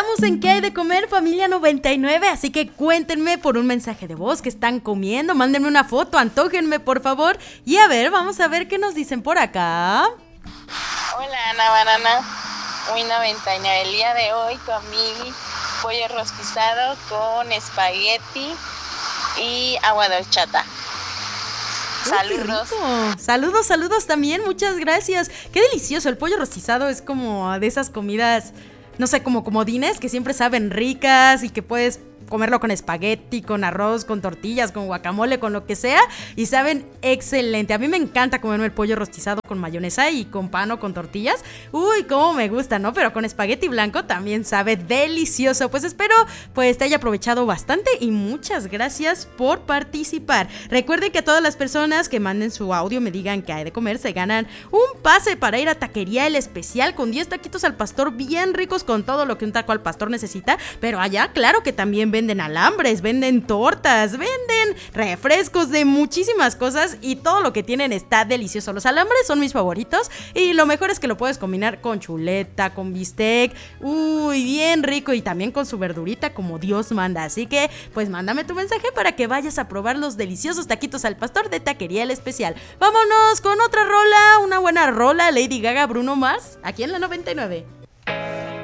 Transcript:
Estamos en ¿Qué hay de comer, familia 99? Así que cuéntenme por un mensaje de voz qué están comiendo, mándenme una foto, antójenme por favor. Y a ver, vamos a ver qué nos dicen por acá. Hola Ana Banana, muy 99. El día de hoy comí pollo rostizado con espagueti y agua de horchata. Saludos. Saludos también, muchas gracias. Qué delicioso, el pollo rostizado es como de esas comidas, no sé, como comodines que siempre saben ricas y que puedes comerlo con espagueti, con arroz, con tortillas, con guacamole, con lo que sea, y saben excelente. A mí me encanta comerme el pollo rostizado con mayonesa y con pan o con tortillas. Uy, cómo me gusta, ¿no? Pero con espagueti blanco también sabe delicioso. Pues espero pues te haya aprovechado bastante y muchas gracias por participar. Recuerden que a todas las personas que manden su audio me digan que hay de comer se ganan un pase para ir a Taquería El Especial con 10 taquitos al pastor bien ricos con todo lo que un taco al pastor necesita. Pero allá, claro que también venden alambres, venden tortas, venden refrescos de muchísimas cosas y todo lo que tienen está delicioso. Los alambres son mis favoritos y lo mejor es que lo puedes combinar con chuleta, con bistec, uy, bien rico, y también con su verdurita como Dios manda. Así que pues mándame tu mensaje para que vayas a probar los deliciosos taquitos al pastor de Taquería El Especial. Vámonos con otra rola, una buena rola, Lady Gaga, Bruno Mars, aquí en la 99.